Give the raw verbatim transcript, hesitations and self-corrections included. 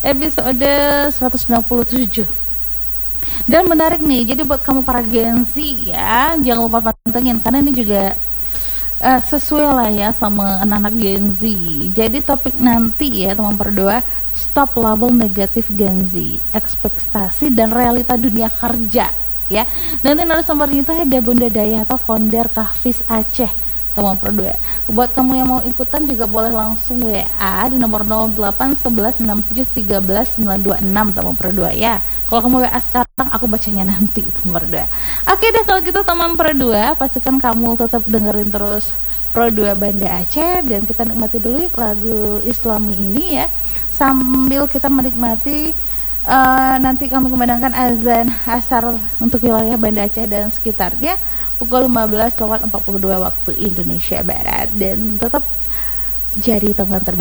episode seratus sembilan puluh tujuh. Dan menarik nih, jadi buat kamu para Genzi ya, jangan lupa pantengin karena ini juga uh, sesuai lah ya sama anak-anak Genzi. Jadi topik nanti ya teman berdua, stop label negatif Genzi, ekspektasi dan realita dunia kerja ya. Nanti narasumbernya itu ada Bunda Daya atau founder Kahvis Aceh teman berdua. Buat kamu yang mau ikutan juga boleh langsung W A di nomor nol delapan satu satu enam tujuh tiga sembilan dua enam teman berdua ya. Kalau kamu W A sekarang aku bacanya nanti teman berdua. Oke deh kalau gitu teman berdua, pastikan kamu tetap dengerin terus Pro dua Banda Aceh dan kita nikmati dulu lagu Islami ini ya, sambil kita menikmati uh, nanti kami kumandangkan azan asar untuk wilayah Banda Aceh dan sekitarnya pukul lima belas lewat empat puluh dua waktu Indonesia Barat. Dan tetap jadi teman terbaik